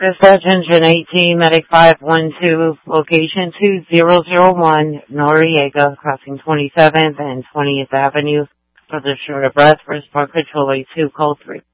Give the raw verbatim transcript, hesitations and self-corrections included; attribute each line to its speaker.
Speaker 1: Dispatch Engine eighteen, Medic five one two, location two zero zero one, Noriega, crossing twenty-seventh and twentieth Avenue. For the shorter breath, first Park Control eight two, call three.